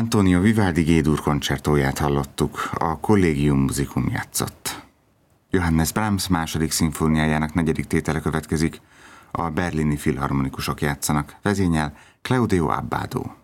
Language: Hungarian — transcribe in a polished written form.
Antonio Vivaldi G-dur koncertóját hallottuk, a Collegium Musicum játszott. Johannes Brahms második szimfóniájának negyedik tétele következik, a berlini filharmonikusok játszanak, vezényel Claudio Abbado.